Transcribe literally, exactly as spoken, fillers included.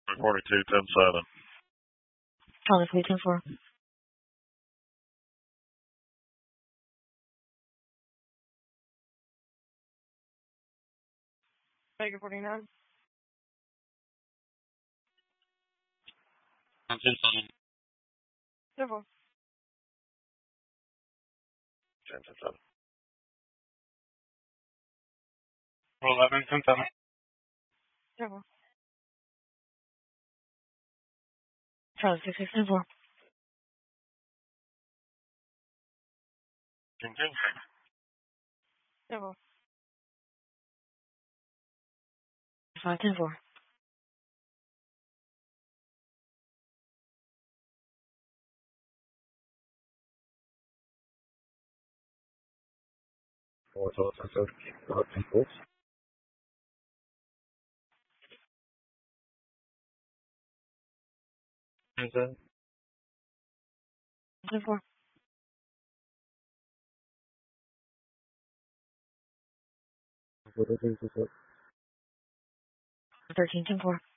forty-two, ten seven. Charlie, three ten four. Baker forty-nine. ten seven. ten four. ten seven. eleven, ten seven. ten four. Charlie, six six ten four. ten ten. ten four. five ten four. Four twelve, ten seven. ten four. ten seven. ten four. thirteen ten four.